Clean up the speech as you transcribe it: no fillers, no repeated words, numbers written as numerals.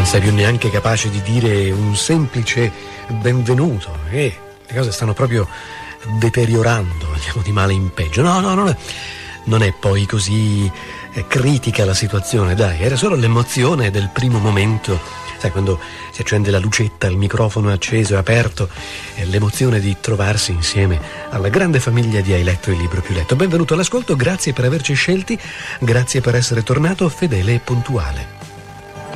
sei più neanche capace di dire un semplice benvenuto, le cose stanno proprio deteriorando, andiamo di male in peggio. No, non è poi così critica la situazione, dai, era solo l'emozione del primo momento, sai, quando si accende la lucetta, il microfono è acceso e aperto, è l'emozione di trovarsi insieme alla grande famiglia di Hai letto il libro più letto. Benvenuto all'ascolto, grazie per averci scelti, grazie per essere tornato fedele e puntuale.